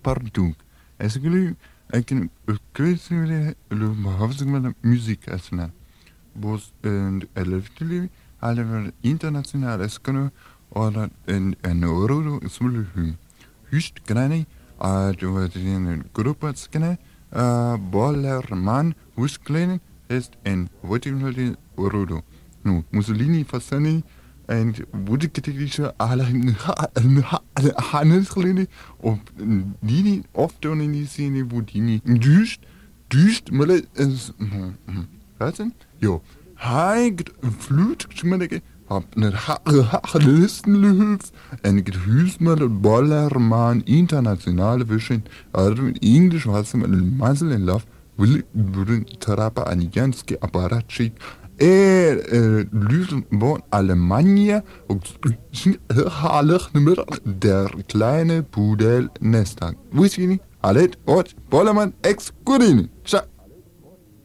pardon. Est-ce que ik kwijt hoofdzakelijk met de muziek asna. Bos en elfteli alle internationaal es kunnen oder en euro smul hust grani du wat in groepa skene Bollerman Husklein ist en voting euro. Nu Mussolini Fassani en woedekritische handelsgeleden op die oft in die scène wo die niet duist maar is wat is jo hij vloed schmiddige hab net listenlöf en get hülsmal Bollerman internationale wischen also in Englisch was mit Muscle in Love will Trapa an Janski Apparatschik Lüsen von Alemannia und der kleine Pudel Nestag. Wo ist die? Allet, Ort, Bollermann, Ex-Gurini. Ciao.